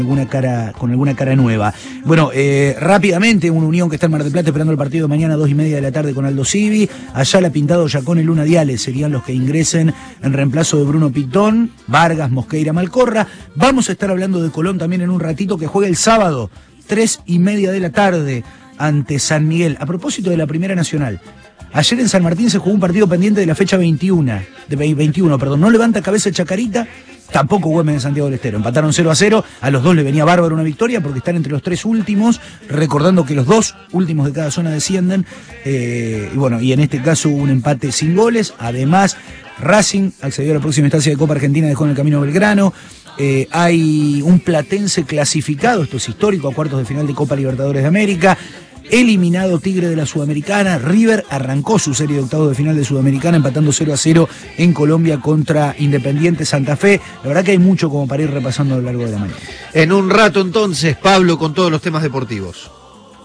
con alguna cara nueva. Bueno, rápidamente, una Unión que está en Mar del Plata esperando el partido de mañana 2:30 de la tarde con Aldo Civi. Allá la Pintado, Yacón y Luna Diales serían los que ingresen en reemplazo de Bruno Pitón, Vargas, Mosqueira, Malcorra. Vamos a estar hablando de Colón también en un ratito, que juega el sábado 3:30 de la tarde ante San Miguel. A propósito de la Primera Nacional, ayer en San Martín se jugó un partido pendiente de la fecha 21, no levanta cabeza el Chacarita, tampoco Güemes de Santiago del Estero. Empataron 0-0, a los dos le venía bárbaro una victoria porque están entre los 3 últimos, recordando que los 2 últimos de cada zona descienden, y en este caso hubo un empate sin goles. Además, Racing accedió a la próxima instancia de Copa Argentina, dejó en el camino a Belgrano. Hay un platense clasificado, esto es histórico, a cuartos de final de Copa Libertadores de América. Eliminado Tigre de la Sudamericana. River arrancó su serie de octavos de final de Sudamericana empatando 0-0 en Colombia contra Independiente Santa Fe. La verdad que hay mucho como para ir repasando a lo largo de la mañana. En un rato entonces, Pablo, con todos los temas deportivos.